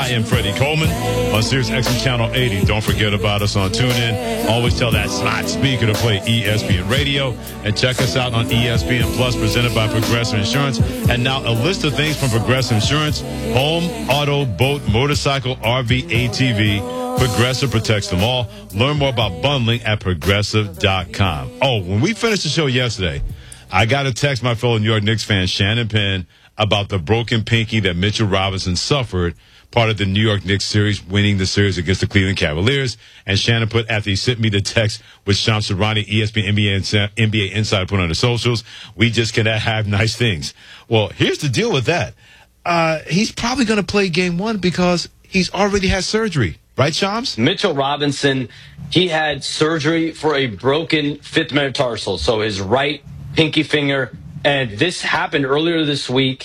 I am Freddie Coleman on Sirius XM Channel 80. Don't forget about us on TuneIn. Always tell that smart speaker to play ESPN Radio. And check us out on ESPN Plus, presented by Progressive Insurance. And now a list of things from Progressive Insurance: home, auto, boat, motorcycle, RV, ATV. Progressive protects them all. Learn more about bundling at Progressive.com. Oh, when we finished the show yesterday, I got a text my fellow New York Knicks fan, Shannon Penn, about the broken pinky that Mitchell Robinson suffered, part of the New York Knicks series, winning the series against the Cleveland Cavaliers. And Shannon put, after he sent me the text, which Shams Charania, ESPN NBA Insider, put on the socials, we just cannot have nice things. Well, here's the deal with that. He's probably going to play game one because he's already had surgery. Right, Shams? Mitchell Robinson, he had surgery for a broken fifth metatarsal, so his right pinky finger. And this happened earlier this week.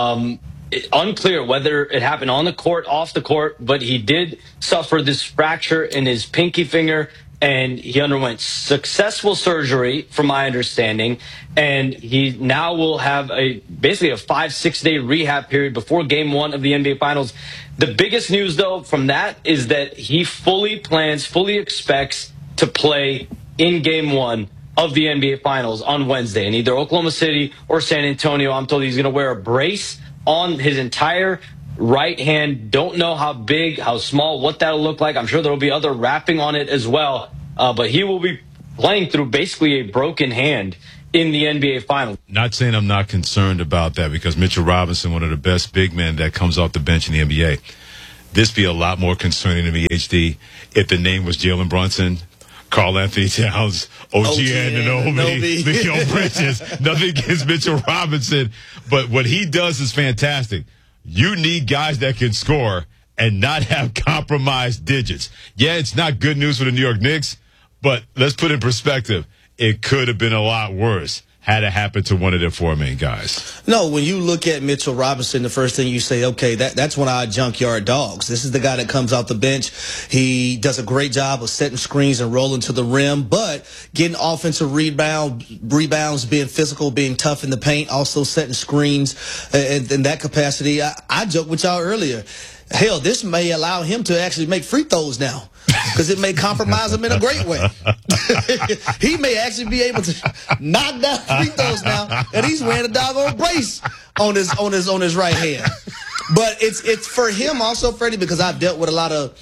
Unclear whether it happened on the court, off the court, but he did suffer this fracture in his pinky finger, and he underwent successful surgery, from my understanding, and he now will have basically a 5-6 day rehab period before game one of the NBA Finals. The biggest news, though, from that is that he fully expects to play in game one of the NBA Finals on Wednesday in either Oklahoma City or San Antonio. I'm told he's going to wear a brace on his entire right hand. Don't know how big, how small, what that'll look like. I'm sure there will be other wrapping on it as well. But he will be playing through basically a broken hand in the NBA Finals. Not saying I'm not concerned about that, because Mitchell Robinson, one of the best big men that comes off the bench in the NBA. This be a lot more concerning to me, HD, if the name was Jalen Brunson, Karl Anthony Towns, OG Anunoby, Mikal Bridges. Nothing against Mitchell Robinson, but what he does is fantastic. You need guys that can score and not have compromised digits. Yeah, it's not good news for the New York Knicks, but let's put it in perspective. It could have been a lot worse had it happened to one of their four main guys. No, when you look at Mitchell Robinson, the first thing you say, okay, that's one of our junkyard dogs. This is the guy that comes off the bench. He does a great job of setting screens and rolling to the rim, but getting offensive rebounds, being physical, being tough in the paint, also setting screens in that capacity. I joked with y'all earlier. Hell, this may allow him to actually make free throws now, because it may compromise him in a great way. He may actually be able to knock down free throws now, and he's wearing a doggone brace on his right hand. But it's for him also, Freddie, because I've dealt with a lot of,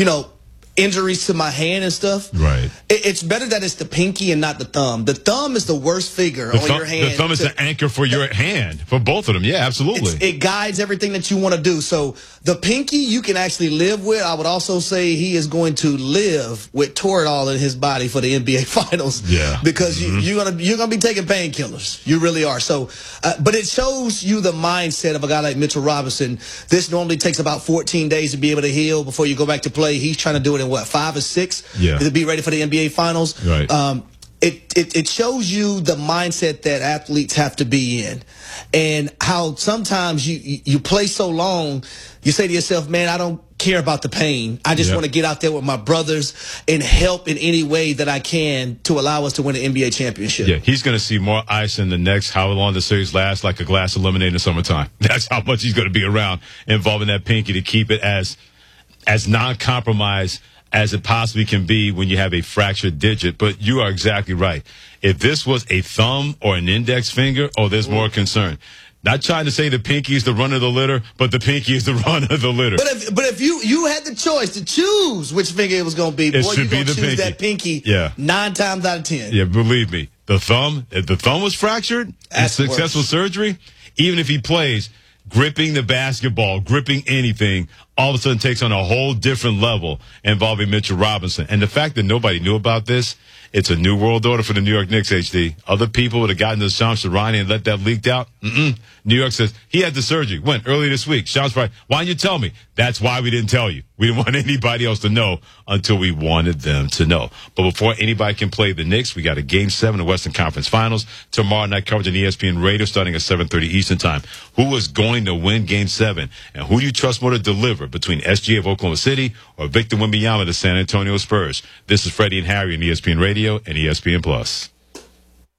injuries to my hand and stuff. Right. It's better that it's the pinky and not the thumb. The thumb is the worst finger on your hand. The thumb is the anchor for your hand, for both of them. Yeah, absolutely. It guides everything that you want to do. So the pinky you can actually live with. I would also say he is going to live with Toradol in his body for the NBA Finals. Yeah. Because you're gonna be taking painkillers. You really are. So, but it shows you the mindset of a guy like Mitchell Robinson. This normally takes about 14 days to be able to heal before you go back to play. He's trying to do it in 5 or 6 to be ready for the NBA Finals. Right. It shows you the mindset that athletes have to be in, and how sometimes you play so long, you say to yourself, man, I don't care about the pain. I just want to get out there with my brothers and help in any way that I can to allow us to win an NBA championship. Yeah, he's going to see more ice in the next how long the series lasts, like a glass of lemonade in the summertime. That's how much he's going to be around, involving that pinky, to keep it as non-compromised as it possibly can be when you have a fractured digit. But you are exactly right. If this was a thumb or an index finger, there's more concern. Not trying to say the pinky is the run of the litter, but the pinky is the run of the litter. But if you had the choice to choose which finger it was going to be, it should be the choose pinky. That pinky 9 times out of 10. Yeah, believe me. If the thumb was fractured and successful surgery, even if he plays, gripping the basketball, gripping anything, all of a sudden takes on a whole different level involving Mitchell Robinson. And the fact that nobody knew about this, it's a new world order for the New York Knicks, HD. Other people would have gotten to Shams Charania and let that leak out. New York says he had the surgery. When? Earlier this week. Shams Charania, why didn't you tell me? That's why we didn't tell you. We didn't want anybody else to know until we wanted them to know. But before anybody can play the Knicks, we got a Game 7 of Western Conference Finals. Tomorrow night coverage on ESPN Radio starting at 7:30 Eastern Time. Who is going to win Game 7? And who do you trust more to deliver between SGA of Oklahoma City or Victor Wembanyama of the San Antonio Spurs? This is Freddie and Harry on ESPN Radio and ESPN Plus.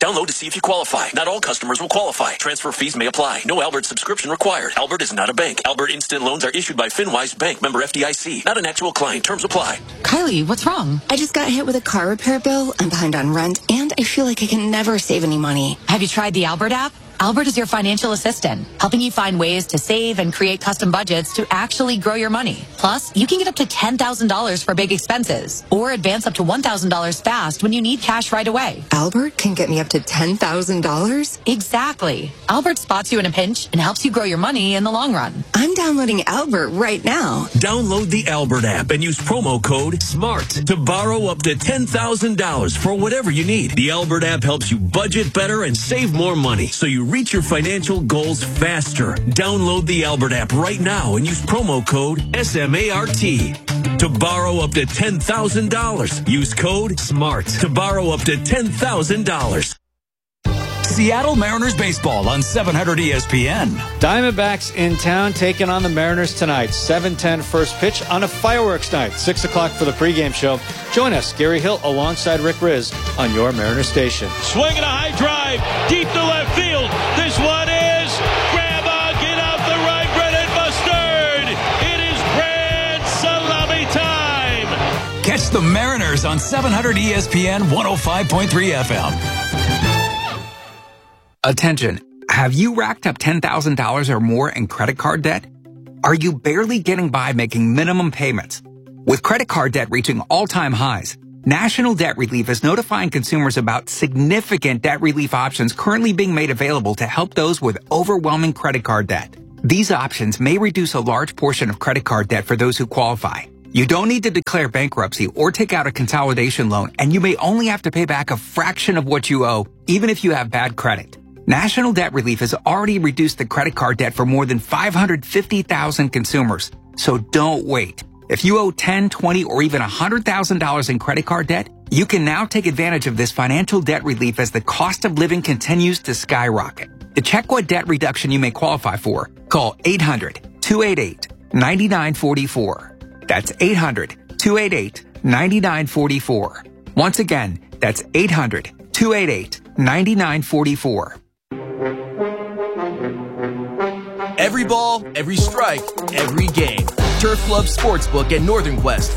Download to see if you qualify. Not all customers will qualify. Transfer fees may apply. No Albert subscription required. Albert is not a bank. Albert Instant Loans are issued by FinWise Bank, member FDIC. Not an actual client. Terms apply. Kylie, what's wrong? I just got hit with a car repair bill. I'm behind on rent, and I feel like I can never save any money. Have you tried the Albert app? Albert is your financial assistant, helping you find ways to save and create custom budgets to actually grow your money. Plus, you can get up to $10,000 for big expenses or advance up to $1,000 fast when you need cash right away. Albert can get me up to $10,000? Exactly. Albert spots you in a pinch and helps you grow your money in the long run. I'm downloading Albert right now. Download the Albert app and use promo code SMART to borrow up to $10,000 for whatever you need. The Albert app helps you budget better and save more money, so you reach your financial goals faster. Download the Albert app right now and use promo code SMART to borrow up to $10,000. Use code SMART to borrow up to $10,000. Seattle Mariners baseball on 700 ESPN. Diamondbacks in town taking on the Mariners tonight. 7:10 first pitch on a fireworks night. 6 o'clock for the pregame show. Join us, Gary Hill, alongside Rick Riz on your Mariners station. Swinging a high drive deep to left field. This one is grab on, get out the right, Brennan Mustard. It is grand salami time. Catch the Mariners on 700 ESPN 105.3 FM. Attention, have you racked up $10,000 or more in credit card debt? Are you barely getting by making minimum payments? With credit card debt reaching all-time highs, National Debt Relief is notifying consumers about significant debt relief options currently being made available to help those with overwhelming credit card debt. These options may reduce a large portion of credit card debt for those who qualify. You don't need to declare bankruptcy or take out a consolidation loan, and you may only have to pay back a fraction of what you owe, even if you have bad credit. National Debt Relief has already reduced the credit card debt for more than 550,000 consumers. So don't wait. If you owe $10, $20, or even $100,000 in credit card debt, you can now take advantage of this financial debt relief as the cost of living continues to skyrocket. To check what debt reduction you may qualify for, call 800-288-9944. That's 800-288-9944. Once again, that's 800-288-9944. Every ball, every strike, every game. Turf Club Sportsbook at Northern Quest.